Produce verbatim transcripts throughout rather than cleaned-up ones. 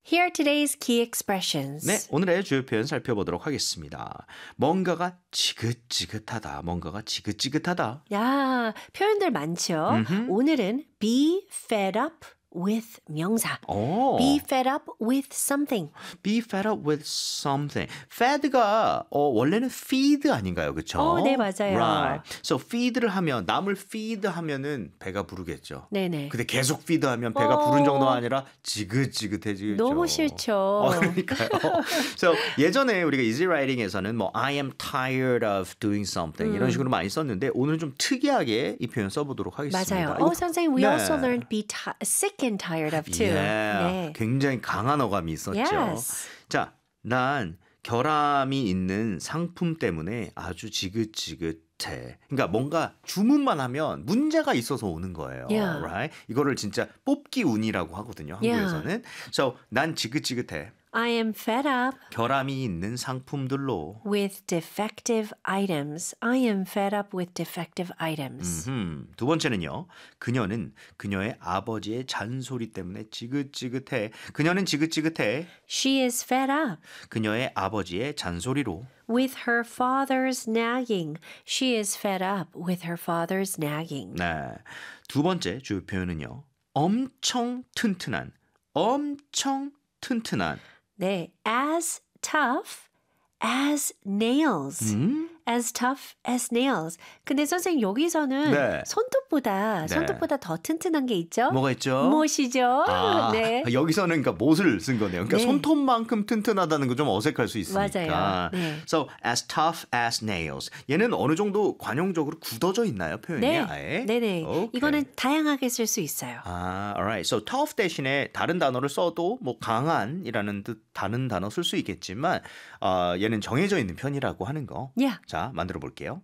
Here are today's key expressions. 네, 오늘의 주요 표현 살펴보도록 하겠습니다. 뭔가가 지긋지긋하다. 뭔가가 지긋지긋하다. 야, 표현들 많죠? 음흠. 오늘은 be fed up with 명사. 오. Be fed up with something. Be fed up with something. Fed가 어, 원래는 feed 아닌가요? 그렇죠? 어, 네, 맞아요. Right. So feed를 하면 남을 feed 하면은 배가 부르겠죠. 네네. 근데 계속 feed 하면 배가 어. 부른 정도가 아니라 지긋지긋해지겠죠. 너무 싫죠. 어, 그러니까요. So 예전에 우리가 easy writing에서는 뭐 I am tired of doing something 음. 이런 식으로 많이 썼는데 오늘은 좀 특이하게 이 표현 써보도록 하겠습니다. 맞아요. 이거- 어, 선생님, we 네. also learned be ti- sick and tired of too. Yeah. 네. 굉장히 강한 어감이 있었죠. Yes. 자, 난 결함이 있는 상품 때문에 아주 지긋지긋해. 그러니까 뭔가 주문만 하면 문제가 있어서 오는 거예요. Yeah. Right? 이거를 진짜 뽑기 운이라고 하거든요. 한국에서는. So, 난 지긋지긋해. I am fed up 결함이 있는 상품들로. with defective items. I am fed up with defective items. 음, 두 번째는요. 그녀는 그녀의 아버지의 잔소리 때문에 지긋지긋해. 그녀는 지긋지긋해. She is fed up 그녀의 아버지의 잔소리로. with her father's nagging. She is fed up with her father's nagging. 네. 두 번째 주요 표현은요. 엄청 튼튼한. 엄청 튼튼한. 네, as tough as nails. 음? As tough as nails. 근데 선생님 여기서는 네. 손톱보다 네. 손톱보다 더 튼튼한 게 있죠? 뭐가 있죠? 못이죠. 아, 네. 여기서는 그러니까 못을 쓴 거네요. 그러니까 네. 손톱만큼 튼튼하다는 거 좀 어색할 수 있으니까. 맞아요. 네. So as tough as nails. 얘는 어느 정도 관용적으로 굳어져 있나요? 표현이 네. 아예? 네네. 오케이. 이거는 다양하게 쓸 수 있어요. 아, alright. So tough 대신에 다른 단어를 써도 뭐 강한이라는 뜻 다른 단어 쓸 수 있겠지만 어, 얘는 정해져 있는 편이라고 하는 거. Yeah. 자, 만들어 볼게요.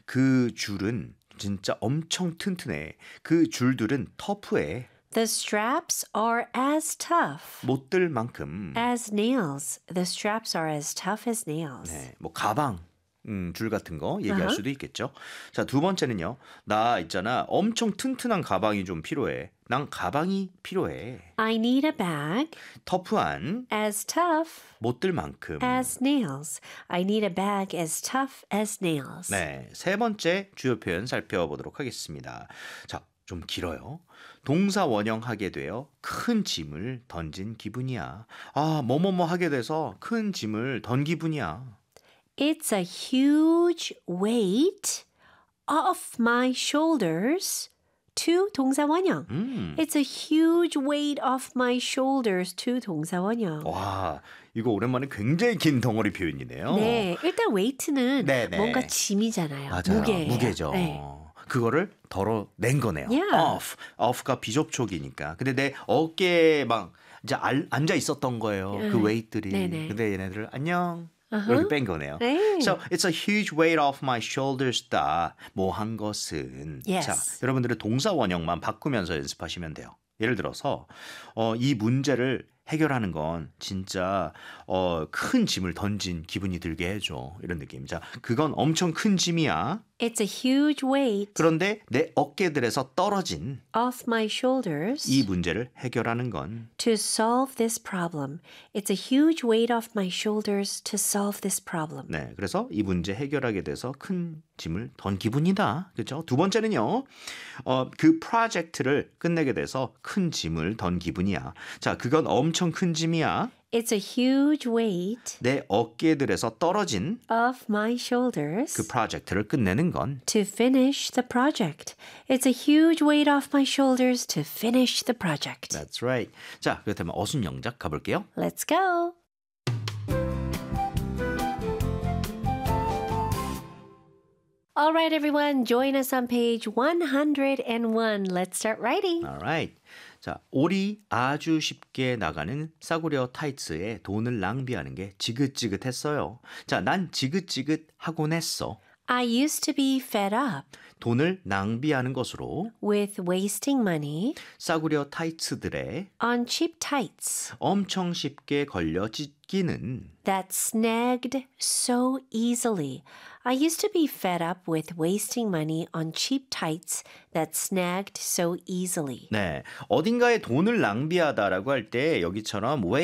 그 줄은 진짜 엄청 튼튼해. 그 줄들은 터프해. The straps are as tough 못들 만큼. as nails. The straps are as tough as nails. 네, 뭐 가방. 음, 줄 같은 거 얘기할 어허. 수도 있겠죠. 자, 두 번째는요. 나 있잖아. 엄청 튼튼한 가방이 좀 필요해. 난 가방이 필요해. I need a bag 터프한 as tough 못들 만큼. as nails. I need a bag as tough as nails. 네, 세 번째 주요 표현 살펴보도록 하겠습니다. 자, 좀 길어요. 동사 원형하게 되어 큰 짐을 던진 기분이야. 아, 뭐뭐뭐 하게 돼서 큰 짐을 던 기분이야. It's a huge weight off my shoulders to 동사 원형. 음. It's a huge weight off my shoulders to 동사 원형. 와, 이거 오랜만에 굉장히 긴 덩어리 표현이네요. 네, 일단 weight는 네네. 뭔가 짐이잖아요. 맞아요. 무게예요. 무게죠. 네. 그거를 덜어낸 거네요. Yeah. off. off가 비접촉이니까. 근데 내 어깨에 막 이제 알, 앉아 있었던 거예요. 네. 그 웨이트들이. 네네. 근데 얘네들 안녕. 어허. 이렇게 뺀 거네요. 네. So it's a huge weight off my shoulders. 다 뭐 한 것은. Yes. 자, 여러분들은 동사 원형만 바꾸면서 연습하시면 돼요. 예를 들어서 어, 이 문제를 해결하는 건 진짜 어, 큰 짐을 던진 기분이 들게 해줘. 이런 느낌. 자, 그건 엄청 큰 짐이야. It's a huge weight 그런데 내 어깨들에서 떨어진 off my shoulders 이 문제를 해결하는 건 to solve this problem. It's a huge weight off my shoulders to solve this problem. 네, 그래서 이 문제 해결하게 돼서 큰 짐을 던 기분이다. 그렇죠? 두 번째는요. 어, 그 프로젝트를 끝내게 돼서 큰 짐을 던 기분이야. 자, 그건 엄청 큰 짐이야. It's a huge weight 내 어깨들에서 떨어진 off my shoulders 그 프로젝트를 끝내는 건 to finish the project. It's a huge weight off my shoulders to finish the project. That's right. 자, 그렇다면 어순 영작 가볼게요. Let's go. All right, everyone, join us on page one hundred one. Let's start writing. Alright. 자, 올이 아주 쉽게 나가는 싸구려 타이츠에 돈을 낭비하는 게 지긋지긋했어요. 자, 난 지긋지긋하곤 했어. I used to be fed up 돈을 낭비하는 것으로 with wasting money 싸구려 타이츠들의 on cheap tights 엄청 쉽게 걸려 찢기는 that snagged so easily. I used to be fed up with wasting money on cheap tights that snagged so easily. 네, 어딘가에 돈을 낭비하다라고 할 때 여기처럼